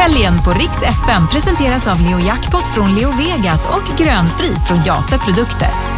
Helgen på Rix FM presenteras av Leo Jackpot från Leo Vegas och Grönfri från Jape Produkter.